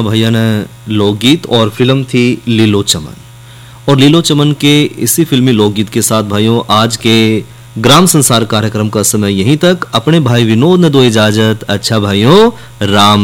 भैया ने लोकगीत और फिल्म थी लीलो चमन। और लीलो चमन के इसी फिल्मी लोकगीत के साथ भाइयों आज के ग्राम संसार कार्यक्रम का समय यहीं तक। अपने भाई विनोद ने दो इजाजत। अच्छा भाइयों, राम